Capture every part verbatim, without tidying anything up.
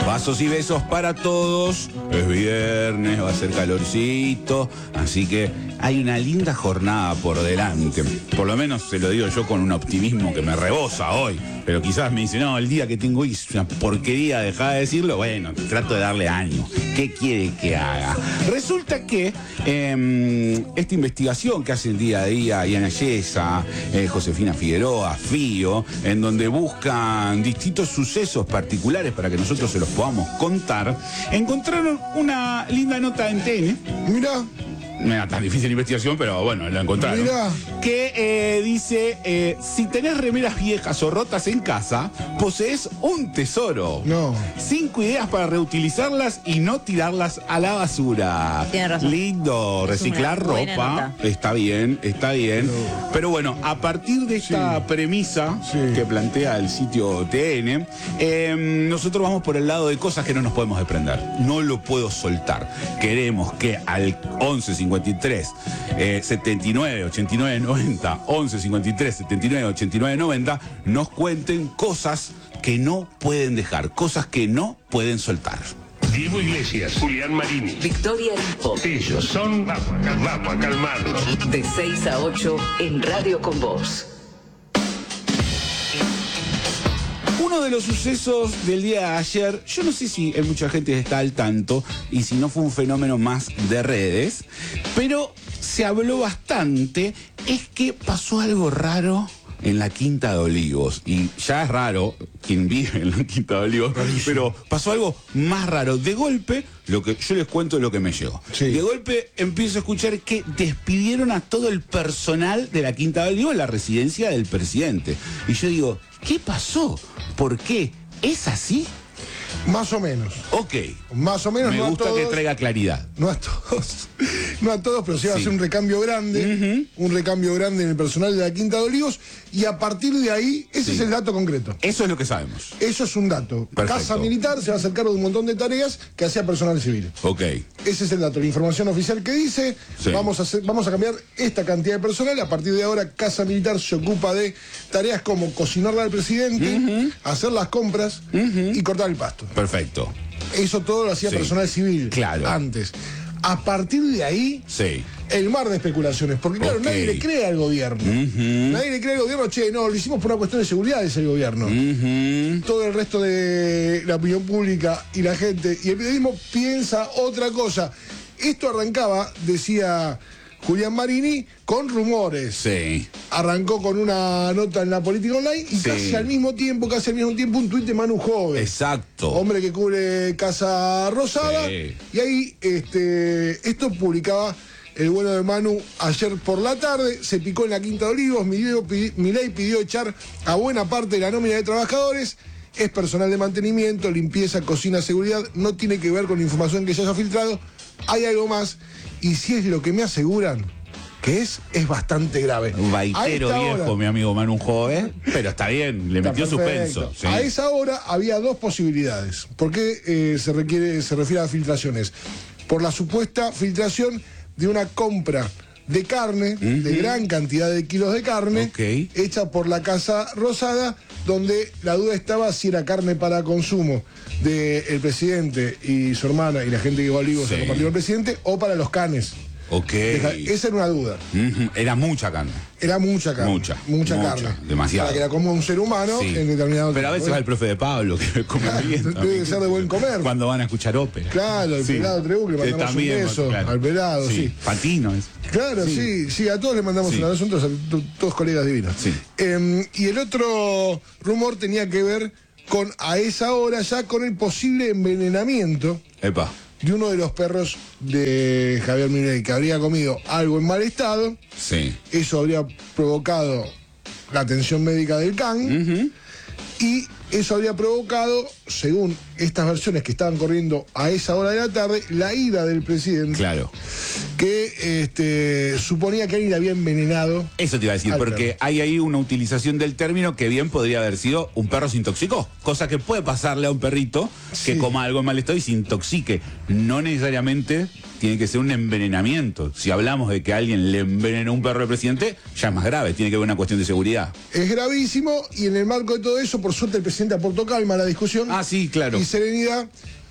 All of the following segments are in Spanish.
Abrazos y besos para todos. Es viernes, va a ser calorcito, así que hay una linda jornada por delante. Por lo menos se lo digo yo con un optimismo que me rebosa hoy. Pero quizás me dice, no, el día que tengo hoy es una porquería, dejá de decirlo. Bueno, trato de darle ánimo. ¿Qué quiere que haga? Resulta que eh, esta investigación que hace el día a día Iana Yesa, eh, Josefina Figueroa, Fío, en donde buscan distintos sucesos particulares para que nosotros se los podamos contar, encontraron una linda nota en T N. Mirá. No era tan difícil la investigación, pero bueno, la encontraron. Mirá. Que eh, dice, eh, si tenés remeras viejas o rotas en casa, posees un tesoro. No. Cinco ideas para reutilizarlas y no tirarlas a la basura. Tiene razón. Lindo, Es reciclar una buena ropa. nota. Está bien, está bien. No. Pero bueno, a partir de esta Sí. premisa Sí. que plantea el sitio T N, eh, nosotros vamos por el lado de cosas que no nos podemos desprender. No lo puedo soltar. Queremos que al once cincuenta y tres, eh, setenta y nueve, ochenta y nueve, noventa, once cincuenta y tres, setenta y nueve, ochenta y nueve, noventa, nos cuenten cosas que no pueden dejar, cosas que no pueden soltar. Diego Iglesias, Julián Marini. Victoria Info. Ellos son Vamos a, cal- vamos a calmarnos. De seis a ocho en Radio con Vos. Uno de los sucesos del día de ayer, yo no sé si hay mucha gente que está al tanto y si no fue un fenómeno más de redes, pero se habló bastante, es que pasó algo raro en la Quinta de Olivos. Y ya es raro quien vive en la Quinta de Olivos, pero pasó algo más raro. De golpe, lo que yo les cuento es lo que me llegó. Sí. De golpe empiezo a escuchar que despidieron a todo el personal de la Quinta de Olivos en la residencia del presidente. Y yo digo, ¿qué pasó? ¿Por qué? ¿Es así? Más o menos. Ok. Más o menos. Me no gusta a todos, que traiga claridad. No a todos. No a todos, pero sí va Sí. a ser un recambio grande. Un recambio grande en el personal de la Quinta de Olivos. Y a partir de ahí, ese Sí. es el dato concreto. Eso es lo que sabemos. Eso es un dato. Perfecto. Casa Militar se va a hacer cargo de un montón de tareas que hacía personal civil. Ok. Ese es el dato, la información oficial que dice, Sí. vamos, a hacer, vamos a cambiar esta cantidad de personal. A partir de ahora, Casa Militar se ocupa de tareas como cocinarle al presidente, hacer las compras y cortar el pasto. Perfecto. Eso todo lo hacía Sí. personal civil Claro. antes. A partir de ahí, Sí. el mar de especulaciones. Porque claro, Ok. nadie le cree al gobierno. Nadie le cree al gobierno, che, no, lo hicimos por una cuestión de seguridad, dice el gobierno. Ujú. Todo el resto de la opinión pública y la gente y el periodismo piensa otra cosa. Esto arrancaba, decía Julián Marini, con rumores. Sí. Arrancó con una nota en la Política Online y Sí. casi al mismo tiempo, casi al mismo tiempo, un tuit de Manu Joven. Exacto. Hombre que cubre Casa Rosada. Sí. Y ahí este, esto publicaba el bueno de Manu ayer por la tarde. Se picó en la Quinta de Olivos. Milei Milei pidió echar a buena parte de la nómina de trabajadores. Es personal de mantenimiento, limpieza, cocina, seguridad. No tiene que ver con la información que se haya filtrado. Hay algo más. Y si es lo que me aseguran que es, es bastante grave. Un baitero A esta viejo, hora- mi amigo Manu Joven. Pero está bien, le Está metió perfecto. suspenso. Sí. A esa hora había dos posibilidades. ¿Por qué eh, se requiere, se refiere a filtraciones? Por la supuesta filtración de una compra de carne, de gran cantidad de kilos de carne, Ok. hecha por la Casa Rosada, donde la duda estaba si era carne para consumo del presidente y su hermana y la gente que va a Olivos Sí. a compartir con el presidente, o para los canes. Ok. Deja- Esa era una duda. Ujú. Era mucha carne. Era mucha carne. Mucha, Mucha, mucha, carne. demasiado. Para que la coma un ser humano Sí. en determinado Pero a veces tiempo. va el profe de Pablo, que come Claro, bien. debe también. ser de buen comer. Cuando van a escuchar ópera. Claro, el Sí. pelado Trebuch, le Eh, mandamos un beso claro. al pelado, sí. Patino es. Claro, sí. sí, a todos les mandamos Sí. un abrazo, todos, todos colegas divinos. Sí. Eh, y el otro rumor tenía que ver con, a esa hora ya, con el posible envenenamiento Epa. de uno de los perros de Javier Milei, que habría comido algo en mal estado. Sí. Eso habría provocado la atención médica del can. Ujú. Y eso habría provocado, según estas versiones que estaban corriendo a esa hora de la tarde, la ira del presidente, Claro. que este, suponía que alguien le había envenenado. Eso te iba a decir, porque perro. Hay ahí una utilización del término que bien podría haber sido un perro se intoxicó, cosa que puede pasarle a un perrito que sí. coma algo en mal estado y se intoxique. No necesariamente tiene que ser un envenenamiento. Si hablamos de que alguien le envenenó a un perro del presidente, ya es más grave, tiene que ver una cuestión de seguridad. Es gravísimo y en el marco de todo eso, por suerte el presidente aportó calma a la discusión. Ah, sí, claro. Y serenidad.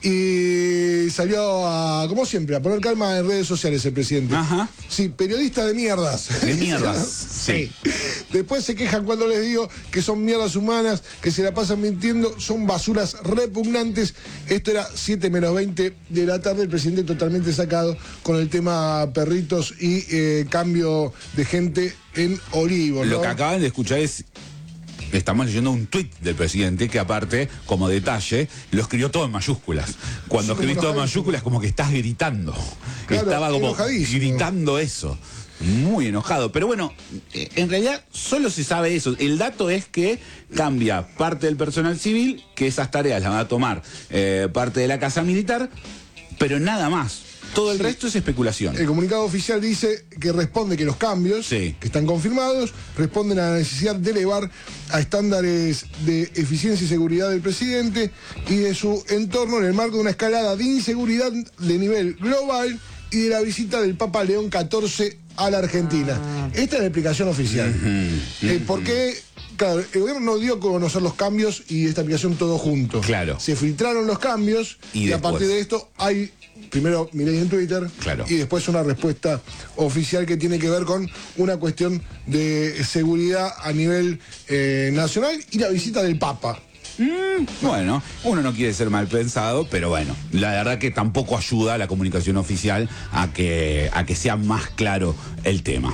Y salió a, como siempre, a poner calma en redes sociales el presidente. Ajá. Sí, periodista de mierdas. De mierdas. Sí. Después se quejan cuando les digo que son mierdas humanas, que se la pasan mintiendo, son basuras repugnantes. Esto era siete menos veinte de la tarde, el presidente totalmente sacado con el tema perritos y eh, cambio de gente en Olivos, ¿no? Lo que acaban de escuchar es... Estamos leyendo un tuit del presidente que aparte, como detalle, lo escribió todo en mayúsculas. Cuando sí, escribís todo en mayúsculas, como que estás gritando. Claro, estaba como gritando eso. Muy enojado. Pero bueno, en realidad solo se sabe eso. El dato es que cambia parte del personal civil, que esas tareas las va a tomar eh, parte de la Casa Militar, pero nada más. Todo el sí. resto es especulación. El comunicado oficial dice que responde que los cambios, sí. que están confirmados, responden a la necesidad de elevar a estándares de eficiencia y seguridad del presidente y de su entorno en el marco de una escalada de inseguridad de nivel global y de la visita del Papa León catorce a la Argentina. Ah. Esta es la explicación oficial. Uh-huh. Uh-huh. Eh, ¿Por qué? Claro, el gobierno no dio a conocer los cambios y esta aplicación todo junto. Claro. Se filtraron los cambios y, y a partir de esto hay... Primero Milei en Twitter, claro. y después una respuesta oficial que tiene que ver con una cuestión de seguridad a nivel eh, nacional y la visita del Papa. Mm, bueno, uno no quiere ser mal pensado, pero bueno, la verdad que tampoco ayuda a la comunicación oficial a que, a que sea más claro el tema.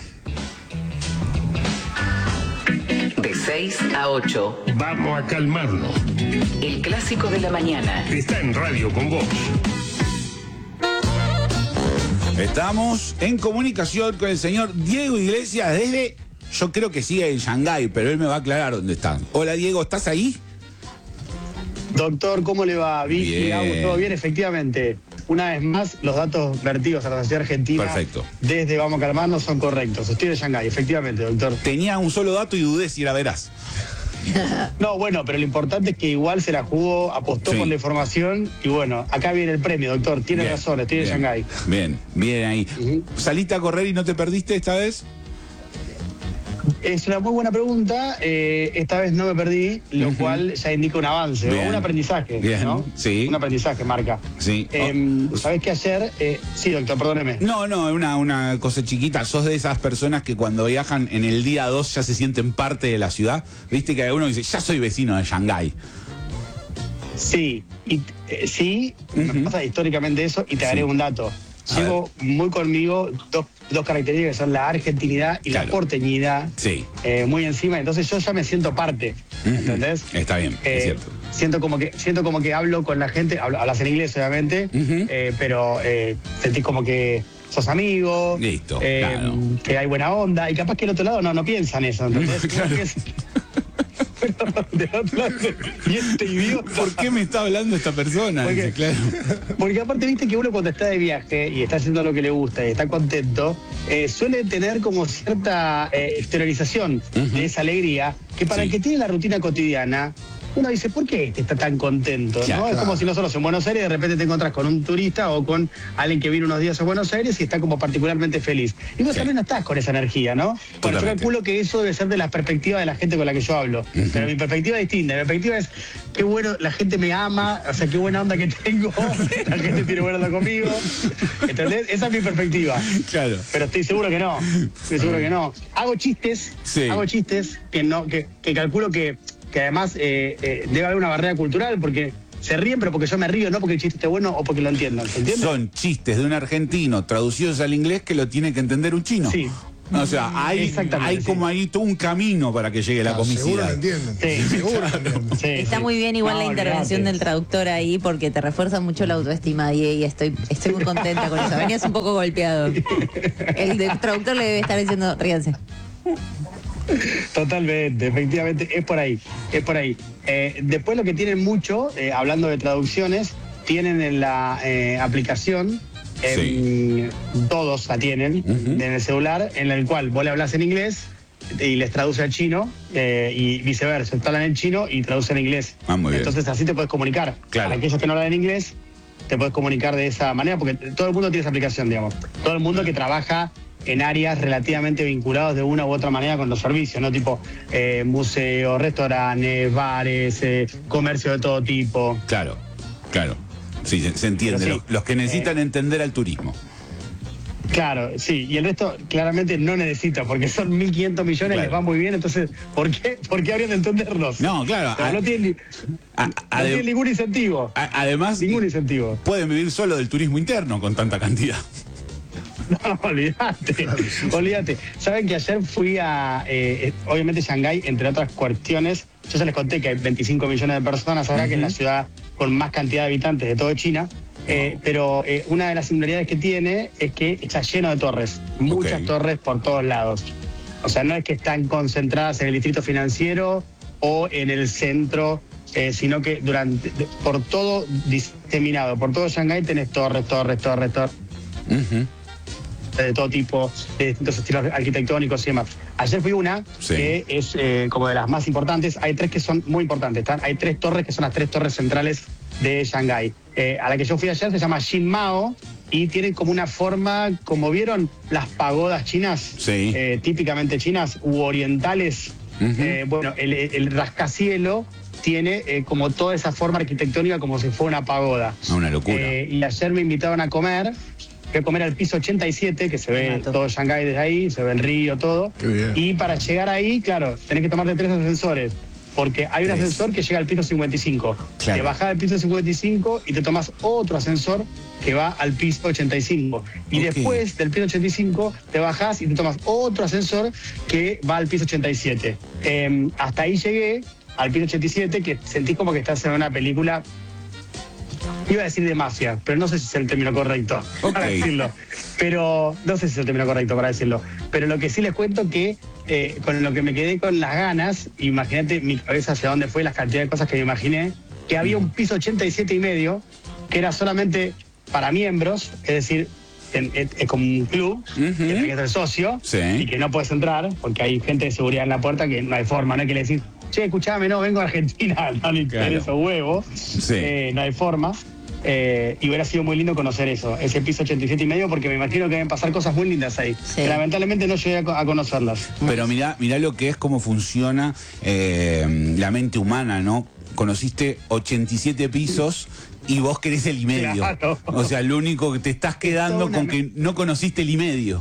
De seis a ocho. Vamos a calmarnos. El clásico de la mañana. Está en Radio con Vos. Estamos en comunicación con el señor Diego Iglesias desde, yo creo que sigue en Shanghái, pero él me va a aclarar dónde está. Hola Diego, ¿estás ahí? Doctor, ¿cómo le va? Bien. Bien. ¿Todo bien? Efectivamente, una vez más, los datos vertidos a la sociedad argentina Perfecto. Desde Vamos a Calmarnos son correctos. Estoy de Shanghái, efectivamente, doctor. Tenía un solo dato y dudé si era veraz. No, bueno, pero lo importante es que igual se la jugó, apostó sí. por la información y bueno, acá viene el premio, doctor. Tiene bien, razón, estoy bien, de Shanghái. Bien, bien ahí. Uh-huh. ¿Saliste a correr y no te perdiste esta vez? Es una muy buena pregunta. Eh, esta vez no me perdí, lo uh-huh. cual ya indica un avance, bien. un aprendizaje. Bien, ¿no? Sí. Un aprendizaje, marca. Sí. Eh, oh. ¿Sabés que ayer? Eh, sí, doctor, perdóneme. No, no, una, una cosa chiquita. Sos de esas personas que cuando viajan en el día dos ya se sienten parte de la ciudad. Viste que alguno dice, ya soy vecino de Shanghái. Sí, y, eh, sí, uh-huh. me pasa históricamente eso y te daré sí. un dato. Llevo muy conmigo dos, dos características que son la argentinidad y claro. la porteñidad. Sí. Eh, muy encima, entonces yo ya me siento parte. Uh-huh. ¿Entendés? Está bien, eh, es cierto. Siento como que siento como que hablo con la gente, hablo, hablas en inglés obviamente, uh-huh. eh, pero eh, sentís como que sos amigo. Listo, eh, claro. Que hay buena onda y capaz que el otro lado no, no piensan eso. ¿Entendés? Claro. De otro lado, y este idiota. ¿Por qué me está hablando esta persona? Porque, Dice, claro. porque aparte viste que uno cuando está de viaje y está haciendo lo que le gusta y está contento, eh, suele tener como cierta eh, exteriorización uh-huh. de esa alegría que para sí. el que tiene la rutina cotidiana uno dice, ¿por qué este está tan contento? Claro, ¿no? claro. Es como si nosotros en Buenos Aires de repente te encontrás con un turista o con alguien que vino unos días a Buenos Aires y está como particularmente feliz. Y vos sí. también no estás con esa energía, ¿no? Bueno, yo calculo que eso debe ser de la perspectiva de la gente con la que yo hablo. Uh-huh. Pero mi perspectiva es distinta. Mi perspectiva es, qué bueno, la gente me ama, o sea, qué buena onda que tengo, la gente tiene buena onda conmigo. ¿Entendés? Esa es mi perspectiva. Claro. Pero estoy seguro que no. Estoy seguro que no. Hago chistes, sí. hago chistes que no, que, que calculo que que además eh, eh, debe haber una barrera cultural porque se ríen, pero porque yo me río, no porque el chiste esté bueno o porque lo entiendan, ¿se entiende? Son chistes de un argentino traducidos al inglés que lo tiene que entender un chino. Sí. O sea, hay, hay como ahí todo un camino para que llegue la no, comicidad. Seguro lo entienden. Sí, seguro lo entienden. Sí, Está sí. muy bien igual no, la intervención olvidate. del traductor ahí porque te refuerza mucho la autoestima y, y estoy, estoy muy contenta con eso. Venías un poco golpeado. El del traductor le debe estar diciendo, ríanse. Totalmente, efectivamente, es por ahí, es por ahí. Eh, después lo que tienen mucho, eh, hablando de traducciones, tienen en la eh, aplicación Eh, todos la tienen Uh-huh. en el celular, en el cual vos le hablas en inglés y les traduce al chino, eh, y viceversa, te hablan en chino y traducen en inglés. Ah, muy bien. Entonces así te puedes comunicar. Claro. Para aquellos que no hablan en inglés, te puedes comunicar de esa manera, porque todo el mundo tiene esa aplicación, digamos. Todo el mundo que trabaja en áreas relativamente vinculadas de una u otra manera con los servicios, ¿no? Tipo eh, museos, restaurantes, bares, eh, comercio de todo tipo. Claro, claro. Sí, se, se entiende. Pero sí, los, los que necesitan eh, entender al turismo. Claro, sí, y el resto claramente no necesita, porque son mil quinientos millones, Claro. les va muy bien, entonces, ¿por qué, ¿por qué habrían de entenderlos? No, claro. O sea, a- no tienen, ni- a- no adem- tienen ningún incentivo. a- además, Ningún incentivo. pueden vivir solo del turismo interno con tanta cantidad. No, olvídate, olvídate. Saben que ayer fui a, eh, eh, obviamente Shanghái, entre otras cuestiones, yo ya les conté que hay veinticinco millones de personas ahora, que es la ciudad con más cantidad de habitantes de toda China, eh, pero eh, una de las singularidades que tiene es que está lleno de torres, muchas Ok. torres por todos lados. O sea, no es que están concentradas en el distrito financiero o en el centro, eh, sino que durante, de- por todo diseminado, por todo Shanghái tenés torres, torres, torres, torres. Ujú. De todo tipo, de distintos estilos arquitectónicos y demás. Ayer fui una Sí. que es eh, como de las más importantes. Hay tres que son muy importantes. ¿tá? Hay tres torres que son las tres torres centrales de Shanghái. Eh, a la que yo fui ayer se llama Xinmao y tiene como una forma, como vieron las pagodas chinas, Sí. eh, típicamente chinas u orientales. Ujú. Eh, bueno, el, el rascacielo tiene eh, como toda esa forma arquitectónica como si fuera una pagoda. Ah, una locura. Eh, y ayer me invitaron a comer. Fui a comer al piso ochenta y siete, que se ve Mato. todo Shanghái desde ahí, se ve el río, todo. Qué bien. Y para llegar ahí, claro, tenés que tomarte tres ascensores. Porque hay un Tres. ascensor que llega al piso cincuenta y cinco. Claro. Te bajás del piso cincuenta y cinco y te tomas otro ascensor que va al piso ochenta y cinco. Y Ok. después del piso ochenta y cinco te bajás y te tomas otro ascensor que va al piso ochenta y siete. Eh, hasta ahí llegué, al piso ochenta y siete, que sentí como que estás en una película. Iba a decir de mafia, pero no sé si es el término correcto para Ok. decirlo. Pero no sé si es el término correcto para decirlo. Pero lo que sí les cuento que eh, con lo que me quedé con las ganas, imagínate mi cabeza hacia dónde fue, las cantidades de cosas que me imaginé, que había un piso ochenta y siete y medio que era solamente para miembros, es decir, en- en- es como un club, Ujú. que tenés que ser socio Sí. y que no puedes entrar porque hay gente de seguridad en la puerta que no hay forma, no hay que le decir, che, escuchame, no, vengo a Argentina, no le interesa huevo, Sí. eh, no hay forma. Eh, y hubiera sido muy lindo conocer eso, ese piso ochenta y siete y medio, porque me imagino que deben pasar cosas muy lindas ahí. Sí. Que lamentablemente no llegué a, co- a conocerlas. Pero mirá, mirá lo que es, cómo funciona eh, la mente humana, ¿no? Conociste ochenta y siete pisos y vos querés el y medio. Claro. O sea, lo único que te estás quedando una con me- que no conociste el y medio.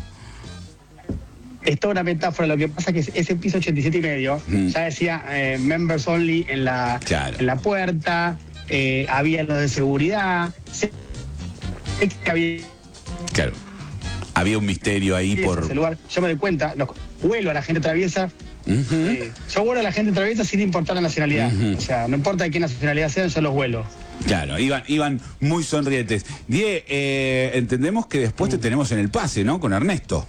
Es toda una metáfora, lo que pasa es que ese piso ochenta y siete y medio, Mm. ya decía eh, members only en la, Claro. en la puerta, eh, había los de seguridad, sé que había Claro. Había un misterio ahí por. ese lugar. Yo me doy cuenta, los, vuelo a la gente traviesa. Ujú. eh, yo vuelo a la gente traviesa sin importar la nacionalidad. Ujú. O sea, no importa de qué nacionalidad sean, yo los vuelo. Claro, iban, iban muy sonrientes. Die, eh, entendemos que después te tenemos en el pase, ¿no? Con Ernesto.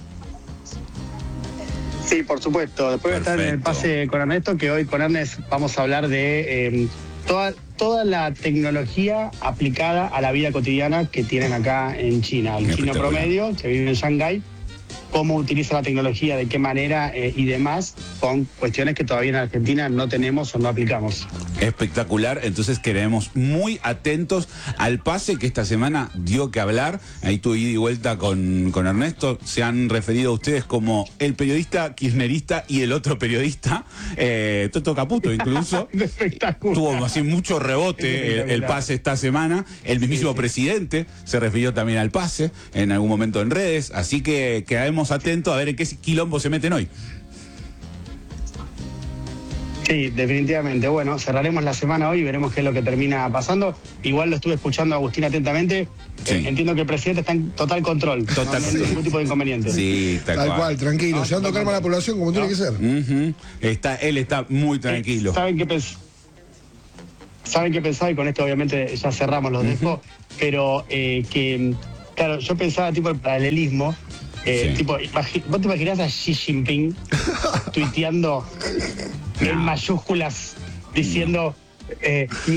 Sí, por supuesto. Después de estar en el Perfecto. pase con Ernesto, que hoy con Ernest vamos a hablar de eh, toda, toda la tecnología aplicada a la vida cotidiana que tienen acá en China. El chino Espectacular. promedio, que vive en Shanghái, cómo utiliza la tecnología, de qué manera eh, y demás, con cuestiones que todavía en Argentina no tenemos o no aplicamos. Espectacular, entonces queremos muy atentos al pase que esta semana dio que hablar. Ahí tu ida y vuelta con, con Ernesto. Se han referido a ustedes como el periodista kirchnerista y el otro periodista, eh, Toto Caputo incluso. Espectacular. Tuvo así mucho rebote el, el pase esta semana. El mismísimo sí. presidente se refirió también al pase en algún momento en redes. Así que quedaremos atentos a ver en qué quilombo se meten hoy. Sí, definitivamente. Bueno, cerraremos la semana hoy y veremos qué es lo que termina pasando. Igual lo estuve escuchando a Agustín atentamente. Sí. Eh, entiendo que el presidente está en total control. Total No, no hay control. ningún tipo de inconveniente. Sí, tal, Tal cual. cual, tranquilo, No, llevando calma a la población como tiene que ser. Ujú. Está, él está muy tranquilo. Eh, ¿Saben qué pens- ¿Saben qué pensaba? Y con esto obviamente ya cerramos los dejo. Pero eh, que, claro, yo pensaba tipo el paralelismo. eh, Sí. tipo, imagi- ¿vos te imaginás a Xi Jinping tuiteando en mayúsculas diciendo... eh,